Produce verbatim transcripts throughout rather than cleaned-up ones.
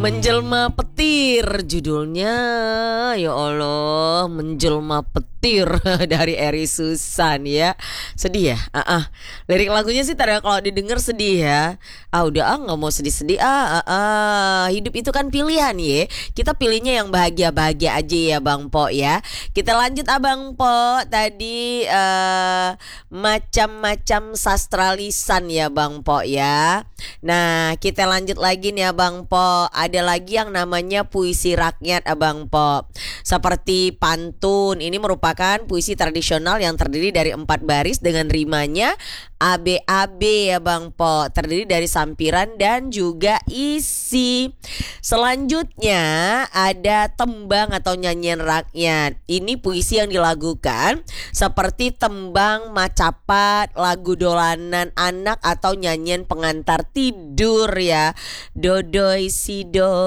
Menjelma petir judulnya, ya Allah, menjelma petir dari Eri Susan ya. Sedih ya? Ah, ah. Lirik lagunya sih tadi kalau didengar sedih ya. Ah udah ah nggak mau sedih-sedih ah, ah, ah. Hidup itu kan pilihan ya. Kita pilihnya yang bahagia-bahagia aja ya Bang Po ya. Kita lanjut Abang Po. Tadi uh, macam-macam sastra lisan ya Bang Po ya. Nah kita lanjut lagi nih Abang Po. Ada lagi yang namanya puisi rakyat Abang Po. Seperti pantun, ini merupakan puisi tradisional yang terdiri dari empat baris dengan rimanya A B A B ya Bang Po. Terdiri dari sampiran dan juga isi. Selanjutnya ada tembang atau nyanyian rakyat. Ini puisi yang dilagukan seperti tembang macapat, lagu dolanan anak atau nyanyian pengantar tidur ya. Dodoi si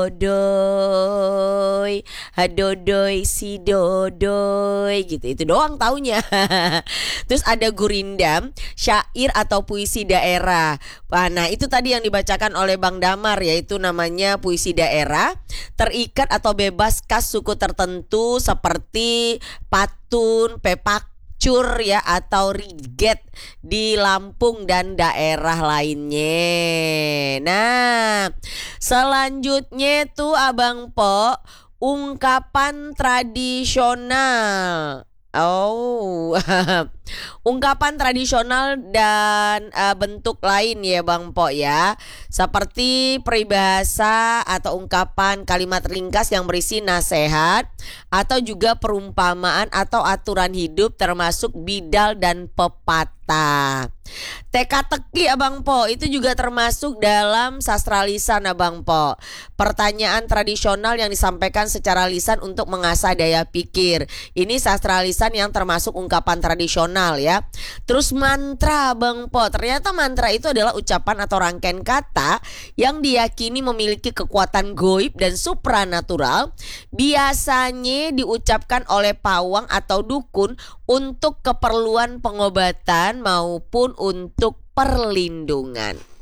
dodoi, ha dodoi si dodoi gitu. Itu doang taunya. Terus ada gurindam, syair atau puisi daerah. Nah itu tadi yang dibacakan oleh Bang Damar, yaitu namanya puisi daerah. Terikat atau bebas khas suku tertentu seperti patun, pepakcur ya, atau riget di Lampung dan daerah lainnya. Nah selanjutnya tuh Abang Po, ungkapan tradisional. Oh, ungkapan tradisional dan uh, bentuk lain ya Bang Po ya. Seperti peribahasa atau ungkapan kalimat ringkas yang berisi nasihat atau juga perumpamaan atau aturan hidup termasuk bidal dan pepatah. Teka-teki Abang Po itu juga termasuk dalam sastra lisan Abang Po. Pertanyaan tradisional yang disampaikan secara lisan untuk mengasah daya pikir. Ini sastra lisan yang termasuk ungkapan tradisional ya. Terus mantra Abang Po. Ternyata mantra itu adalah ucapan atau rangkaian kata yang diyakini memiliki kekuatan goib dan supranatural. Biasanya diucapkan oleh pawang atau dukun untuk keperluan pengobatan maupun untuk perlindungan.